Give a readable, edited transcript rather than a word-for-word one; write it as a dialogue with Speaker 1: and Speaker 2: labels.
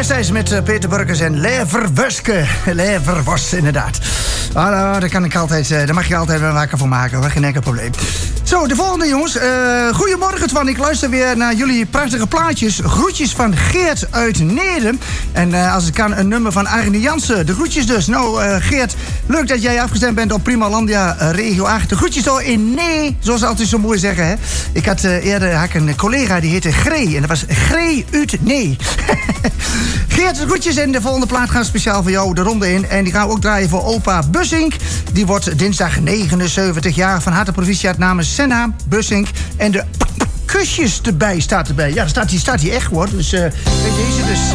Speaker 1: Destijds met Peter Burkers en Leverwuske. Leverwors, inderdaad. Daar kan ik altijd, daar mag je altijd wel wakker voor maken, hoor. Geen enkel probleem. Zo, de volgende, jongens. Goedemorgen, Twan. Ik luister weer naar jullie prachtige plaatjes. Groetjes van Geert uit Needem. En als het kan, een nummer van Arne Jansen. De groetjes dus. Nou, Geert, leuk dat jij afgestemd bent op Primalandia Regio 8. De groetjes door in nee, zoals ze altijd zo mooi zeggen, hè. Ik had eerder een collega, die heette Gree. En dat was Gree uit nee. Geert, de groetjes. En de volgende plaat gaat speciaal voor jou de ronde in. En die gaan we ook draaien voor opa Bussink. Die wordt dinsdag 79 jaar. Van harte proficiat namens Senna Bussink. En de kusjes erbij staat erbij. Ja, staat hij echt, hoor. Dus bij deze dus.